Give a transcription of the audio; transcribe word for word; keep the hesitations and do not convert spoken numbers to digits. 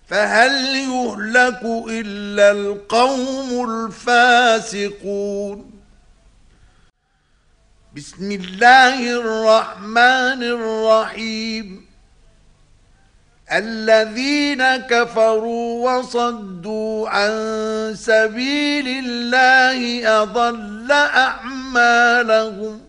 فهل يهلك إلا القوم الفاسقون؟ بسم الله الرحمن الرحيم. الذين كفروا وصدوا عن سبيل الله أضل أعمالهم